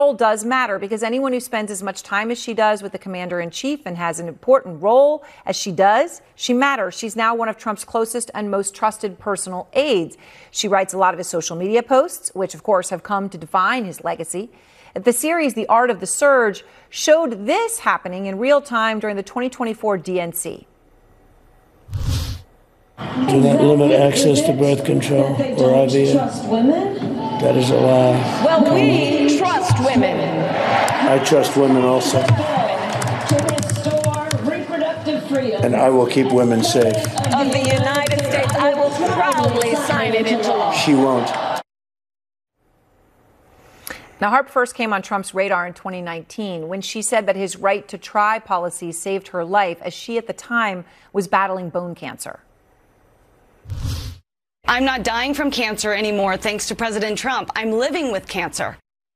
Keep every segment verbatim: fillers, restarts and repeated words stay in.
Role does matter because anyone who spends as much time as she does with the commander-in-chief and has an important role as she does, she matters. She's now one of Trump's closest and most trusted personal aides. She writes a lot of his social media posts, which of course have come to define his legacy. The series, The Art of the Surge, showed this happening in real time during the twenty twenty-four D N C. Do not limit access to birth control or I V F. That is a lie. Well, we trust women. I trust women also. And I will keep women safe. Of the United States, I will proudly sign it into law. She won't. Now, Harp first came on Trump's radar in twenty nineteen when she said that his right to try policy saved her life, as she at the time was battling bone cancer. I'm not dying from cancer anymore, thanks to President Trump. I'm living with cancer.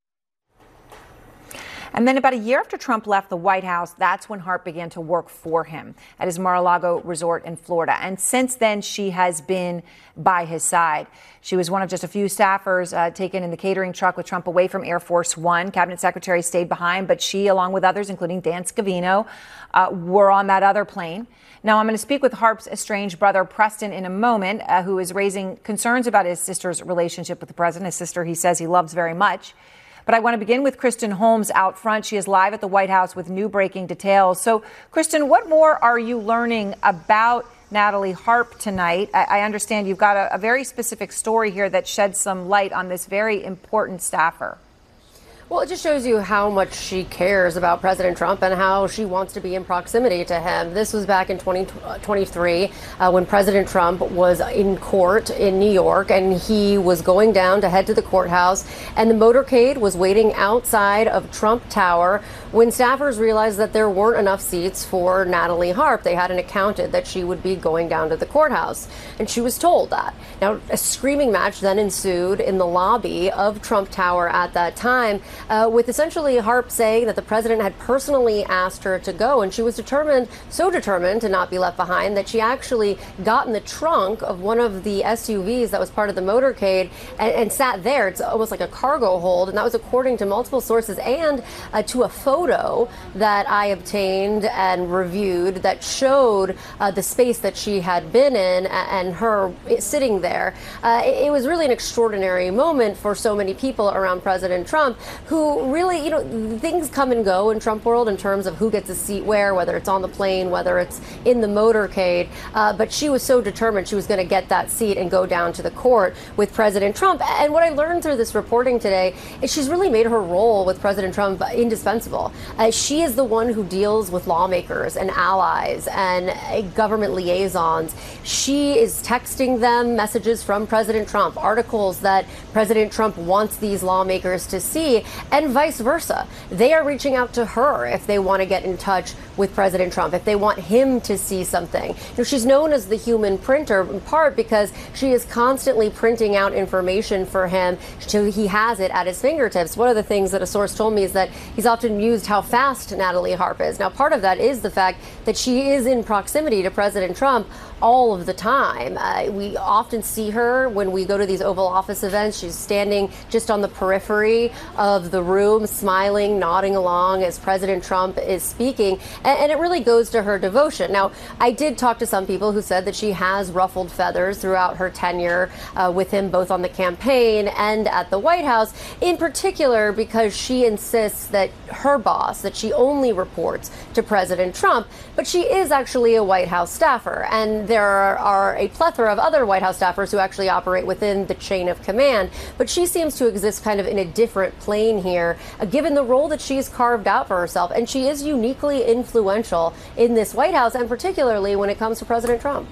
And then about a year after Trump left the White House, that's when Harp began to work for him at his Mar-a-Lago resort in Florida. And since then, she has been by his side. She was one of just a few staffers uh, taken in the catering truck with Trump away from Air Force One. Cabinet Secretary stayed behind, but she, along with others, including Dan Scavino, uh, were on that other plane. Now, I'm going to speak with Harp's estranged brother, Preston, in a moment, uh, who is raising concerns about his sister's relationship with the president. His sister, he says he loves very much. But I want to begin with Kristen Holmes out front. She is live at the White House with new breaking details. So, Kristen, what more are you learning about Natalie Harp tonight? I, I understand you've got a, a very specific story here that sheds some light on this very important staffer. Well, it just shows you how much she cares about President Trump and how she wants to be in proximity to him. This was back in twenty twenty-three uh, when President Trump was in court in New York, and he was going down to head to the courthouse, and the motorcade was waiting outside of Trump Tower when staffers realized that there weren't enough seats for Natalie Harp. They hadn't accounted that she would be going down to the courthouse, and she was told that. Now, a screaming match then ensued in the lobby of Trump Tower at that time, Uh, with essentially Harp saying that the president had personally asked her to go, and she was determined, so determined to not be left behind, that she actually got in the trunk of one of the S U Vs that was part of the motorcade and, and sat there. It's almost like a cargo hold, and that was according to multiple sources and uh, to a photo that I obtained and reviewed that showed uh, the space that she had been in and her sitting there. Uh, it, it was really an extraordinary moment for so many people around President Trump, who really, you know, things come and go in Trump world in terms of who gets a seat where, whether it's on the plane, whether it's in the motorcade. Uh, but she was so determined she was going to get that seat and go down to the court with President Trump. And what I learned through this reporting today is she's really made her role with President Trump indispensable. Uh, she is the one who deals with lawmakers and allies and uh, government liaisons. She is texting them messages from President Trump, articles that President Trump wants these lawmakers to see, and vice versa. They are reaching out to her if they want to get in touch with President Trump, if they want him to see something. You know, she's known as the human printer in part because she is constantly printing out information for him so he has it at his fingertips. One of the things that a source told me is that he's often used how fast Natalie Harp is. Now, part of that is the fact that she is in proximity to President Trump all of the time. Uh, we often see her when we go to these Oval Office events. She's standing just on the periphery of the room, smiling, nodding along as President Trump is speaking. And, and it really goes to her devotion. Now, I did talk to some people who said that she has ruffled feathers throughout her tenure uh, with him, both on the campaign and at the White House, in particular because she insists that her boss, that she only reports to President Trump, but she is actually a White House staffer. And there are, are a plethora of other White House staffers who actually operate within the chain of command. But she seems to exist kind of in a different plane here, uh, given the role that she's carved out for herself. And she is uniquely influential in this White House, and particularly when it comes to President Trump.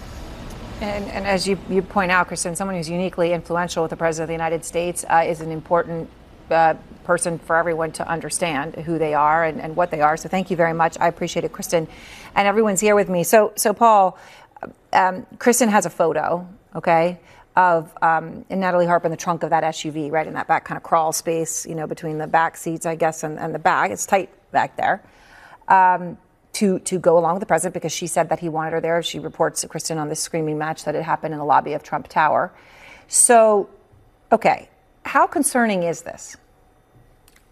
And, and as you, you point out, Kristen, someone who's uniquely influential with the President of the United States uh, is an important uh, person for everyone to understand who they are and, and what they are. So thank you very much. I appreciate it, Kristen. And everyone's here with me. So, so Paul, um, Kristen has a photo, okay, of um, Natalie Harp in the trunk of that S U V, right in that back kind of crawl space, you know, between the back seats, I guess, and, and the back. It's tight back there. Um, to to go along with the president because she said that he wanted her there. She reports to Kristen on this screaming match that had happened in the lobby of Trump Tower. So, okay, how concerning is this?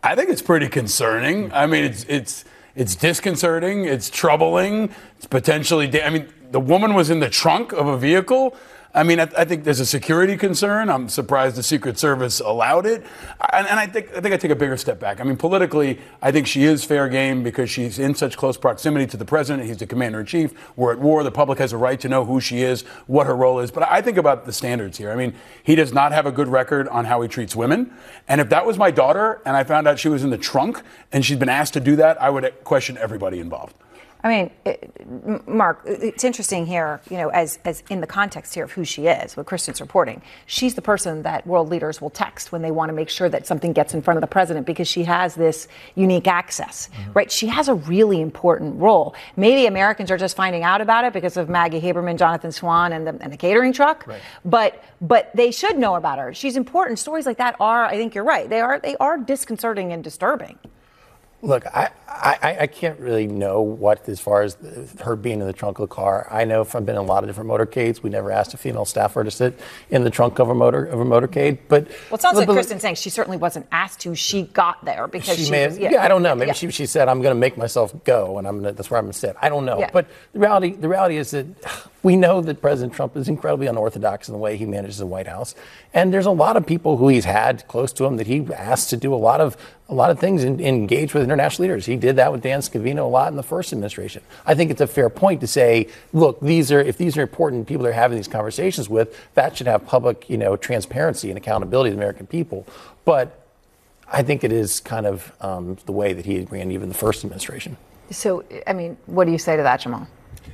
I think it's pretty concerning. I mean, it's it's it's disconcerting. It's troubling. It's potentially. Da- I mean, the woman was in the trunk of a vehicle. I mean, I, I think there's a security concern. I'm surprised the Secret Service allowed it. And, and I think I think I take a bigger step back. I mean, politically, I think she is fair game because she's in such close proximity to the president. He's the commander-in-chief. We're at war. The public has a right to know who she is, what her role is. But I think about the standards here. I mean, he does not have a good record on how he treats women. And if that was my daughter and I found out she was in the trunk and she'd been asked to do that, I would question everybody involved. I mean, it, Mark, it's interesting here, you know, as, as in the context here of who she is, what Kristen's reporting. She's the person that world leaders will text when they want to make sure that something gets in front of the president because she has this unique access, mm-hmm. right? She has a really important role. Maybe Americans are just finding out about it because of Maggie Haberman, Jonathan Swan, and the, and the catering truck. Right. But but they should know about her. She's important. Stories like that are, I think you're right, they are they are disconcerting and disturbing. Look, I, I, I can't really know what, as far as her being in the trunk of the car. I know from been in a lot of different motorcades, we never asked a female staffer to sit in the trunk of a motor of a motorcade. But well, it sounds like Kristen's saying she certainly wasn't asked to. She got there because she, she may was, have, yeah, yeah, I don't know. Maybe yeah. she she said, "I'm going to make myself go, and I'm gonna, that's where I'm going to sit." I don't know. Yeah. But the reality the reality is that we know that President Trump is incredibly unorthodox in the way he manages the White House, and there's a lot of people who he's had close to him that he asked to do a lot of a lot of things and engage with international leaders. He did that with Dan Scavino a lot in the first administration. I think it's a fair point to say, look, these are if these are important people they're having these conversations with, that should have public, you know, transparency and accountability to the American people. But I think it is kind of um, the way that he ran even the first administration. So, I mean, what do you say to that, Jamal?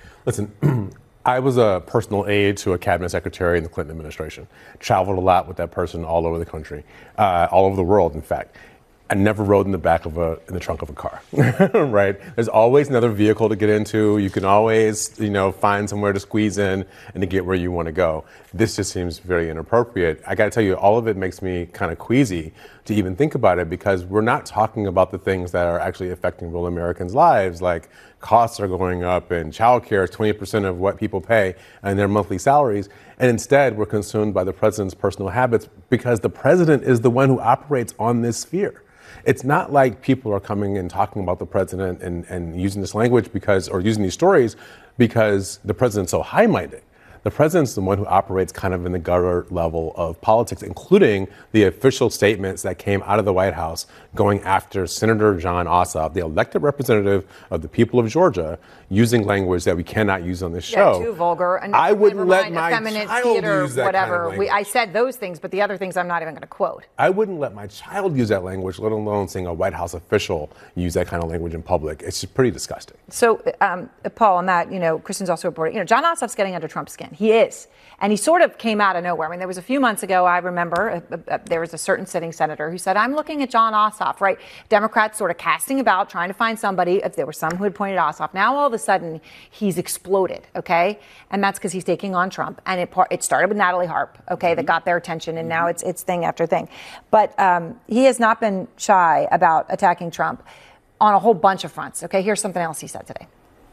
Listen, I was a personal aide to a cabinet secretary in the Clinton administration. Traveled a lot with that person all over the country, uh, all over the world, in fact. I never rode in the back of a, in the trunk of a car, right? There's always another vehicle to get into. You can always, you know, find somewhere to squeeze in and to get where you want to go. This just seems very inappropriate. I got to tell you, all of it makes me kind of queasy to even think about it because we're not talking about the things that are actually affecting real Americans' lives, like costs are going up and childcare is twenty percent of what people pay and their monthly salaries. And instead, we're consumed by the president's personal habits because the president is the one who operates on this sphere. It's not like people are coming and talking about the president and, and using this language because, or using these stories because the president's so high-minded. The president's the one who operates kind of in the gutter level of politics, including the official statements that came out of the White House going after Senator Jon Ossoff, the elected representative of the people of Georgia, using language that we cannot use on this show. Yeah, too vulgar. And I wouldn't let my effeminate child theater, use that whatever. kind of we, I said those things, but the other things I'm not even going to quote. I wouldn't let my child use that language, let alone seeing a White House official use that kind of language in public. It's just pretty disgusting. So, um, Paul, on that, you know, Kristen's also reporting, you know, Jon Ossoff's getting under Trump's skin. He is. And he sort of came out of nowhere. I mean, there was a few months ago, I remember, uh, uh, there was a certain sitting senator who said, I'm looking at Jon Ossoff, right? Democrats sort of casting about, trying to find somebody. If there were some who had pointed Ossoff. Now, all of a sudden, he's exploded, okay? And that's because he's taking on Trump. And it it started with Natalie Harp, okay, mm-hmm. that got their attention. And now it's, it's thing after thing. But um, he has not been shy about attacking Trump on a whole bunch of fronts, okay? Here's something else he said today.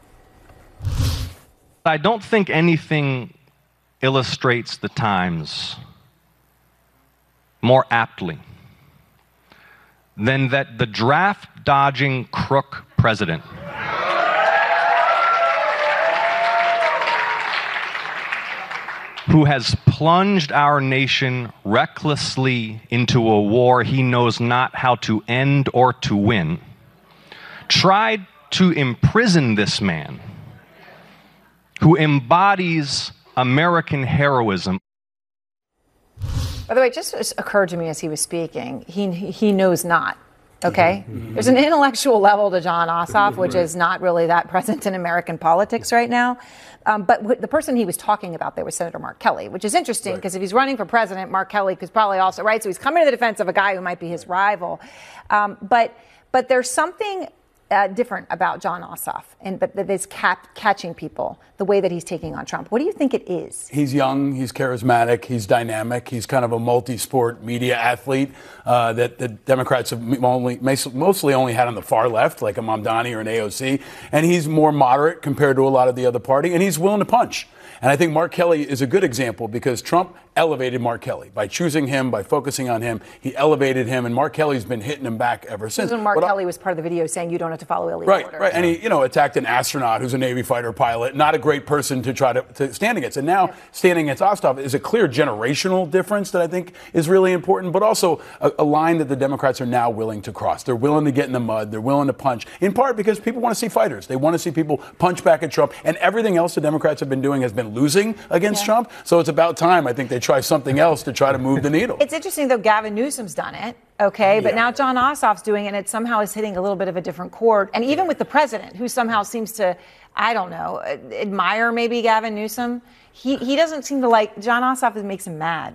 I don't think anything illustrates the times more aptly than that the draft-dodging crook president who has plunged our nation recklessly into a war he knows not how to end or to win, tried to imprison this man who embodies American heroism. By the way, it just occurred to me as he was speaking, he he knows not, okay? Mm-hmm. There's an intellectual level to Jon Ossoff, which is not really that present in American politics right now. Um, but w- the person he was talking about there was Senator Mark Kelly, which is interesting because right. if he's running for president, Mark Kelly could probably also, right? So he's coming to the defense of a guy who might be his rival. Um, but but there's something uh, different about Jon Ossoff, and but that is cap- catching people the way that he's taking on Trump. What do you think it is? He's young, he's charismatic, he's dynamic, he's kind of a multi-sport media athlete uh, that the Democrats have only, mostly only had on the far left, like a Mamdani or an A O C, and he's more moderate compared to a lot of the other party, and he's willing to punch. And I think Mark Kelly is a good example because Trump elevated Mark Kelly. By choosing him, by focusing on him, he elevated him, and Mark Kelly's been hitting him back ever since. When Mark but Kelly I, was part of the video saying you don't have to follow illegal right, orders. Right, and he, you know, attacked an astronaut who's a Navy fighter pilot, not a great person to try to, to stand against. And now standing against Ossoff is a clear generational difference that I think is really important, but also a, a line that the Democrats are now willing to cross. They're willing to get in the mud. They're willing to punch, in part because people want to see fighters. They want to see people punch back at Trump, and everything else the Democrats have been doing has been losing against yeah. Trump. So it's about time, I think, they try something else to try to move the needle. It's interesting, though, Gavin Newsom's done it, okay, but yeah. now Jon Ossoff's doing it, and it somehow is hitting a little bit of a different chord. And even with the president, who somehow seems to, I don't know, admire maybe Gavin Newsom, he, he doesn't seem to like, Jon Ossoff makes him mad.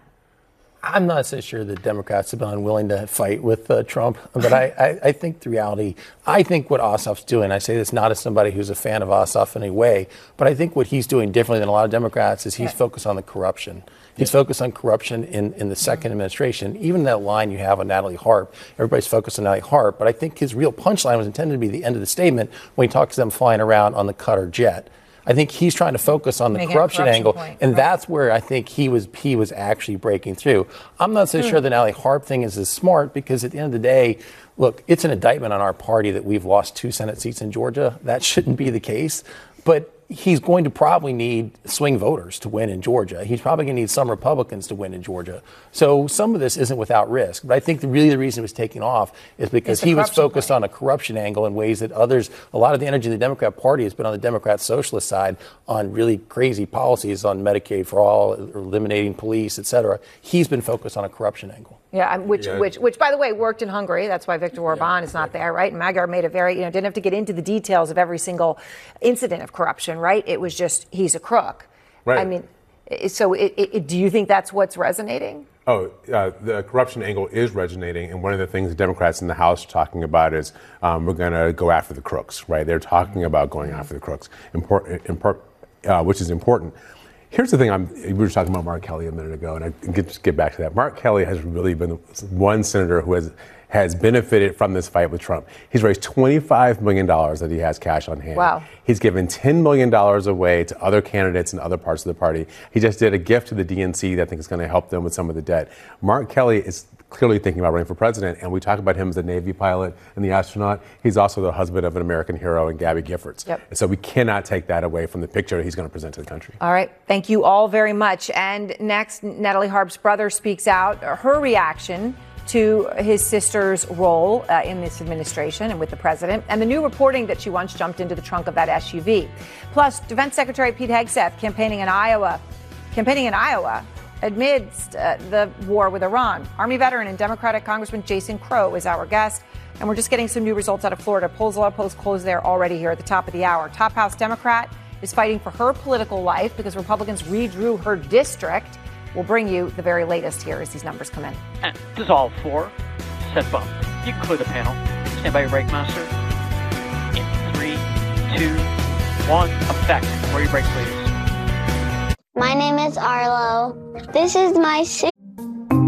I'm not so sure that Democrats have been unwilling to fight with uh, Trump, but I, I, I think the reality, I think what Ossoff's doing, I say this not as somebody who's a fan of Ossoff in any way, but I think what he's doing differently than a lot of Democrats is he's yeah. focused on the corruption. He's yeah. focused on corruption in, in the second administration. Even that line you have on Natalie Harp, everybody's focused on Natalie Harp, but I think his real punchline was intended to be the end of the statement when he talks to them flying around on the Qatar jet. I think he's trying to focus on the corruption, corruption angle, point, and right. that's where I think he was he was actually breaking through. I'm not so mm. sure the Natalie Harp thing is as smart because at the end of the day, look, it's an indictment on our party that we've lost two Senate seats in Georgia. That shouldn't be the case, but he's going to probably need swing voters to win in Georgia. He's probably going to need some Republicans to win in Georgia. So some of this isn't without risk. But I think the, really the reason it was taking off is because he was focused point. on a corruption angle in ways that others, a lot of the energy of the Democrat Party has been on the Democrat socialist side on really crazy policies on Medicaid for all, eliminating police, et cetera. He's been focused on a corruption angle. Yeah, which, yeah. which, which, by the way, worked in Hungary. That's why Viktor Orban yeah. is not there, right? And Magyar made it very, you know, didn't have to get into the details of every single incident of corruption, right? It was just, he's a crook. Right. I mean, so it, it, do you think that's what's resonating? Oh, uh, the corruption angle is resonating. And one of the things the Democrats in the House are talking about is um, we're going to go after the crooks, right? They're talking about going after the crooks, important, import, uh, which is important. Here's the thing, I'm, we were talking about Mark Kelly a minute ago, and I get, just get back to that. Mark Kelly has really been one senator who has has benefited from this fight with Trump. He's raised twenty-five million dollars that he has cash on hand. Wow. He's given ten million dollars away to other candidates in other parts of the party. He just did a gift to the D N C that I think is going to help them with some of the debt. Mark Kelly is clearly thinking about running for president, and we talk about him as a Navy pilot and the astronaut. He's also the husband of an American hero in Gabby Giffords. Yep. And so we cannot take that away from the picture he's going to present to the country. All right. Thank you all very much. And next, Natalie Harp's brother speaks out. Her reaction to his sister's role uh, in this administration and with the president, and the new reporting that she once jumped into the trunk of that S U V. Plus, Defense Secretary Pete Hegseth campaigning in Iowa, campaigning in Iowa amidst uh, the war with Iran. Army veteran and Democratic Congressman Jason Crow is our guest, and we're just getting some new results out of Florida. Polls, a lot of polls closed there already here at the top of the hour. Top House Democrat is fighting for her political life because Republicans redrew her district. We'll bring you the very latest here as these numbers come in. And dissolve four, set bump. You can clear the panel. Stand by your brake master. In three, two, one, effect. Where your brake, please. My name is Arlo. This is my